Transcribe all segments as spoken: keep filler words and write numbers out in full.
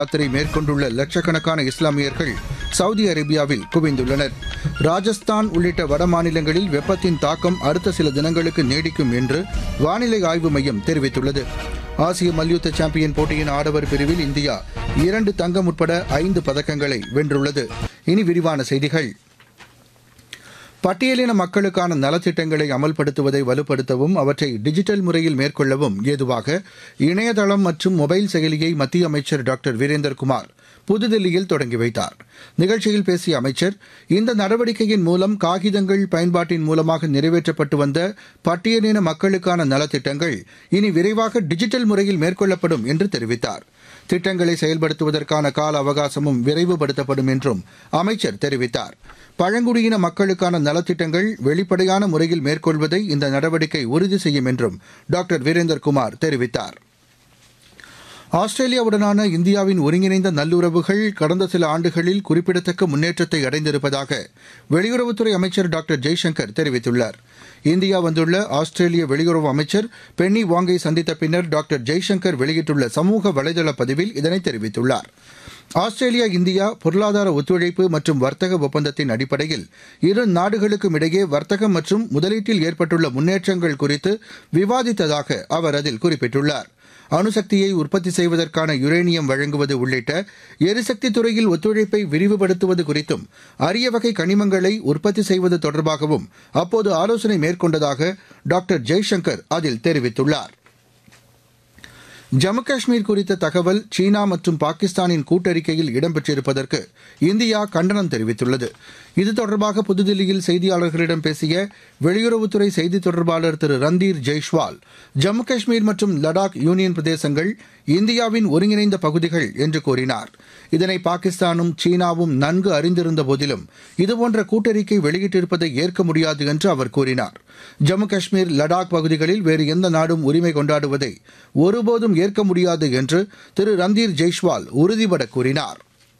யாத்திரை மேற்கொண்டுள்ள லட்சக்கணக்கான இஸ்லாமியர்கள் சவுதி அரேபியாவில் குவிந்துள்ளனர். ராஜஸ்தான் உள்ளிட்ட வட மாநிலங்களில் வெப்பத்தின் தாக்கம் அடுத்த சில தினங்களுக்கு நீடிக்கும் என்று வானிலை ஆய்வு மையம் தெரிவித்துள்ளது. ஆசிய மல்யுத்த சாம்பியன் போட்டியின் ஆடவர் பிரிவில் இந்தியா இரண்டு தங்கம் உட்பட ஐந்து பதக்கங்களை வென்றுள்ளது. இனி விரிவான செய்திகள். பட்டியலின மக்களுக்கான நலத்திட்டங்களை அமல்படுத்துவதை வலுப்படுத்தவும் அவற்றை டிஜிட்டல் முறையில் மேற்கொள்ளவும் ஏதுவாக இணையதளம் மற்றும் மொபைல் செயலியை மத்திய அமைச்சர் டாக்டர் வீரேந்தர்குமார் புதுதில்லியில் தொடங்கி வைத்தார். நிகழ்ச்சியில் பேசிய அமைச்சர், இந்த நடவடிக்கையின் மூலம் காகிதங்கள் பயன்பாட்டின் மூலமாக நிறைவேற்றப்பட்டு வந்த பட்டியலின மக்களுக்கான நலத்திட்டங்கள் இனி விரைவாக டிஜிட்டல் முறையில் மேற்கொள்ளப்படும் என்று தெரிவித்தார். திட்டங்களை செயல்படுத்துவதற்கான கால அவகாசமும் விரைவுபடுத்தப்படும் என்றும் அமைச்சர் தெரிவித்தார். பழங்குடியின மக்களுக்கான நலத்திட்டங்கள் வெளிப்படையான முறையில் மேற்கொள்வதை இந்த நடவடிக்கை உறுதி செய்யும் என்றும் டாக்டர் வீரேந்தர்குமார் தெரிவித்தார். ஆஸ்திரேலியாவுடனான இந்தியாவின் ஒருங்கிணைந்த நல்லுறவுகள் கடந்த சில ஆண்டுகளில் குறிப்பிடத்தக்க முன்னேற்றத்தை அடைந்திருப்பதாக வெளியுறவுத்துறை அமைச்சர் டாக்டர் ஜெய்சங்கர் தெரிவித்துள்ளார். இந்தியா வந்துள்ள ஆஸ்திரேலிய வெளியுறவு அமைச்சர் பென்னி வாங்கை சந்தித்த பின்னர் டாக்டர் ஜெய்சங்கர் வெளியிட்டுள்ள சமூக வலைதள பதிவில் இதனை தெரிவித்துள்ளார். ஆஸ்திரேலியா இந்தியா பொருளாதார ஒத்துழைப்பு மற்றும் வர்த்தக ஒப்பந்தத்தின் அடிப்படையில் இரு நாடுகளுக்கும் இடையே வர்த்தகம் மற்றும் முதலீட்டில் ஏற்பட்டுள்ள முன்னேற்றங்கள் குறித்து விவாதித்ததாக அவர் அதில் குறிப்பிட்டுள்ளார். அணுசக்தியை உற்பத்தி செய்வதற்கான யுரேனியம் வழங்குவது உள்ளிட்ட எரிசக்தி துறையில் ஒத்துழைப்பை விரிவுபடுத்துவது குறித்தும் அரிய வகை கனிமங்களை உற்பத்தி செய்வது தொடர்பாகவும் அப்போது ஆலோசனை மேற்கொண்டதாக டாக்டர் ஜெய்சங்கர் அதில் தெரிவித்துள்ளார். ஜம்மு காஷ்மீர் குறித்த தகவல் சீனா மற்றும் பாகிஸ்தானின் கூட்டறிக்கையில் இடம்பெற்றிருப்பதற்கு இந்தியா கண்டனம் தெரிவித்துள்ளது. இது தொடர்பாக புதுதில்லியில் செய்தியாளர்களிடம் பேசிய வெளியுறவுத்துறை செய்தித் தொடர்பாளர் திரு ரந்தீர் ஜெய்ஷ்வால், ஜம்மு காஷ்மீர் மற்றும் லடாக் யூனியன் பிரதேசங்கள் இந்தியாவின் ஒருங்கிணைந்த பகுதிகள் என்று கூறினார். இதனை பாகிஸ்தானும் சீனாவும் நன்கு அறிந்திருந்த போதிலும் இதுபோன்ற கூட்டறிக்கை வெளியிட்டிருப்பதை ஏற்க முடியாது என்று அவர் கூறினார். ஜம்மு காஷ்மீர், லடாக் பகுதிகளில் வேறு எந்த நாடும் உரிமை கொண்டாடுவதை ஒருபோதும் ஏற்க முடியாது என்று திரு ரந்தீர் ஜெய்ஷ்வால் உறுதிபட கூறினார்.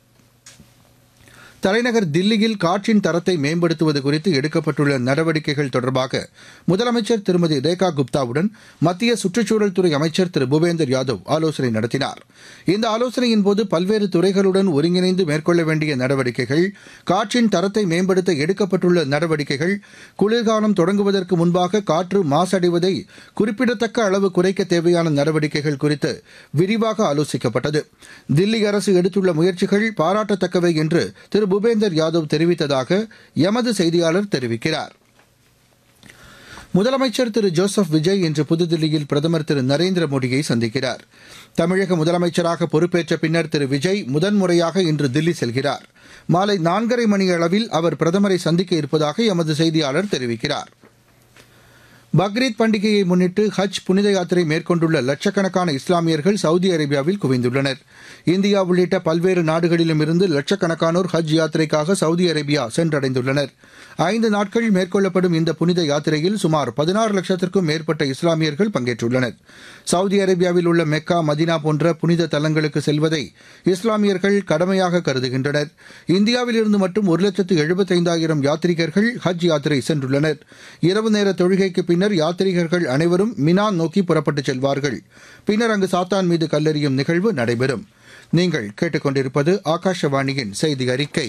தலைநகர் தில்லியில் காற்றின் தரத்தை மேம்படுத்துவது குறித்து எடுக்கப்பட்டுள்ள நடவடிக்கைகள் தொடர்பாக முதலமைச்சர் திருமதி ரேகா குப்தாவுடன் மத்திய சுற்றுச்சூழல் துறை அமைச்சர் திரு பூபேந்தர் யாதவ் ஆலோசனை நடத்தினார். இந்த ஆலோசனையின்போது பல்வேறு துறைகளுடன் ஒருங்கிணைந்து மேற்கொள்ள வேண்டிய நடவடிக்கைகள், காற்றின் தரத்தை மேம்படுத்த எடுக்கப்பட்டுள்ள நடவடிக்கைகள், குளிர்காலம் தொடங்குவதற்கு முன்பாக காற்று மாசடைவதை குறிப்பிடத்தக்க அளவு குறைக்க தேவையான நடவடிக்கைகள் குறித்து விரிவாக ஆலோசிக்கப்பட்டது. தில்லி அரசு எடுத்துள்ள முயற்சிகள் பாராட்டத்தக்கவை என்று திரு பூபேந்தர் யாதவ் தெரிவித்ததாக எமது செய்தியாளர் தெரிவிக்கிறார். முதலமைச்சர் திரு ஜோசப் விஜய் இன்று புதுதில்லியில் பிரதமர் திரு நரேந்திர மோடியை சந்திக்கிறார். தமிழக முதலமைச்சராக பொறுப்பேற்ற பின்னர் திரு விஜய் முதன்முறையாக இன்று தில்லி செல்கிறார். மாலை நான்கரை மணி அளவில் அவர் பிரதமரை சந்திக்க இருப்பதாக எமது செய்தியாளர் தெரிவிக்கிறார். பக்ரீத் பண்டிகையை முன்னிட்டு ஹஜ் புனித யாத்திரை மேற்கொண்டுள்ள லட்சக்கணக்கான இஸ்லாமியர்கள் சவுதி அரேபியாவில் குவிந்துள்ளனர். இந்தியா உள்ளிட்ட பல்வேறு நாடுகளிலும் இருந்து லட்சக்கணக்கானோர் ஹஜ் யாத்திரைக்காக சவுதி அரேபியா சென்றடைந்துள்ளனர். ஐந்து நாட்கள் மேற்கொள்ளப்படும் இந்த புனித யாத்திரையில் சுமார் பதினாறு லட்சத்திற்கும் மேற்பட்ட இஸ்லாமியர்கள் பங்கேற்றுள்ளனர். சவுதி அரேபியாவில் உள்ள மெக்கா, மதினா போன்ற புனித தலங்களுக்கு செல்வதை இஸ்லாமியர்கள் கடமையாக கருதுகின்றனர். இந்தியாவில் இருந்து மட்டும் ஒரு லட்சத்து எழுபத்தைந்தாயிரம் யாத்ரீகர்கள் ஹஜ் யாத்திரை சென்றுள்ளனர். இரவு நேர தொழுகைக்கு பின்னர் யாத்ரீகர்கள் அனைவரும் மினா நோக்கி புறப்பட்டுச் செல்வார்கள். பின்னர் அங்கு சாத்தான் மீது கல்லெறியும் நிகழ்வு நடைபெறும். நீங்கள் கேட்டுக்கொண்டிருப்பது ஆகாஷவாணியின் செய்தி அறிக்கை.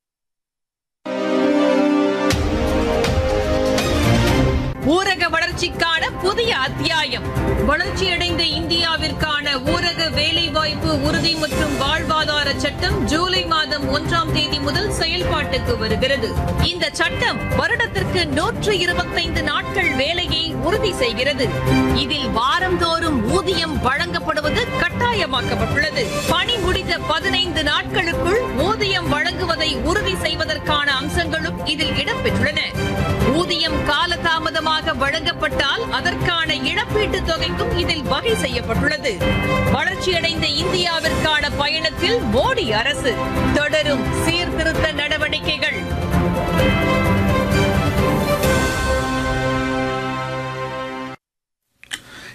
ஊரக வளர்ச்சிக்கான புதிய அத்தியாயம். வளர்ச்சியடைந்த இந்தியாவிற்கான ஊரக வேலைவாய்ப்பு உறுதி மற்றும் வாழ்வாதார சட்டம் ஜூலை மாதம் ஒன்றாம் தேதி முதல் செயல்பாட்டுக்கு வருகிறது. இந்த சட்டம் வருடத்திற்கு நூற்று இருபத்தைந்து நாட்கள் வேலையை உறுதி செய்கிறது. இதில் வாரந்தோறும் ஊதியம் வழங்கப்படுவது கட்டாயமாக்கப்பட்டுள்ளது. பணி முடிந்த பதினைந்து நாட்களுக்குள் ஊதியம் வழங்குவதை உறுதி செய்வதற்கான அம்சங்களும் இதில் இடம்பெற்றுள்ளன. ஊதியம் காலதாமதமாக வழங்கப்பட்டால் அதற்கான இழப்பீட்டுத் தொகைக்கும் இதில் வகை செய்யப்பட்டுள்ளது. வளர்ச்சியடைந்த இந்தியாவிற்கான பயணத்தில் மோடி அரசு தொடரும் சீர்திருத்த நடவடிக்கைகள்.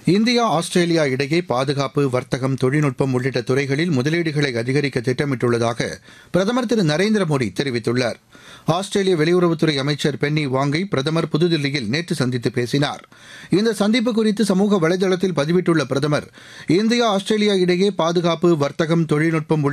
இந்தியா ஆஸ்திரேலியா இடையே பாதுகாப்பு, வர்த்தகம், தொழில்நுட்பம் உள்ளிட்ட துறைகளில் முதலீடுகளை அதிகரிக்க திட்டமிட்டுள்ளதாக பிரதமர் திரு நரேந்திர மோடி தெரிவித்துள்ளார். ஆஸ்திரேலிய வெளியுறவுத்துறை அமைச்சர் பென்னி வாங்கை பிரதமர் புதுதில்லியில் நேற்று சந்தித்து பேசினார். இந்த சந்திப்பு குறித்து சமூக வலைதளத்தில் பதிவிட்டுள்ள பிரதமர், இந்தியா ஆஸ்திரேலியா இடையே பாதுகாப்பு, வர்த்தகம், தொழில்நுட்பம்